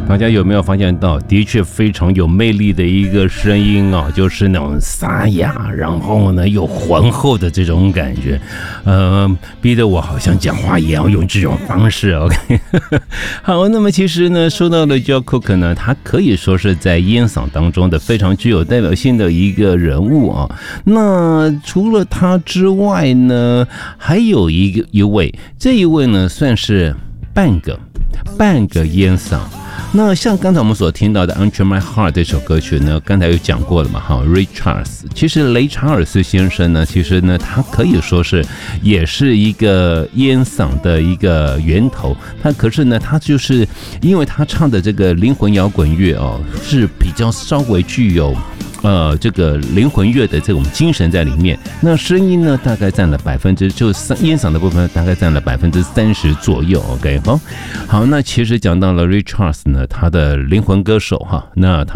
大家有没有发现到，的确非常有魅力的一个声音啊，就是那种沙哑，然后呢又浑厚的这种感觉，逼得我好像讲话也要用这种方式。OK， 好，那么其实呢，说到了 Joe Cocker 呢，他可以说是在烟嗓当中的非常具有代表性的一个人物啊。那除了他之外呢，还有一位，这一位呢算是半个烟嗓。那像刚才我们所听到的《Unto My Heart》这首歌曲呢，刚才有讲过了嘛，哈 ，Ray Charles。其实雷查尔斯先生呢，其实呢，他可以说是也是一个烟嗓的一个源头。可是呢，他就是因为他唱的这个灵魂摇滚乐哦，是比较稍微具有这个灵魂乐的这种精神在里面，那声音呢大概占了烟嗓的部分大概占了30%左右。OK， 好，那其实讲到了 Ray Charles 呢，他的灵魂歌手哈，那他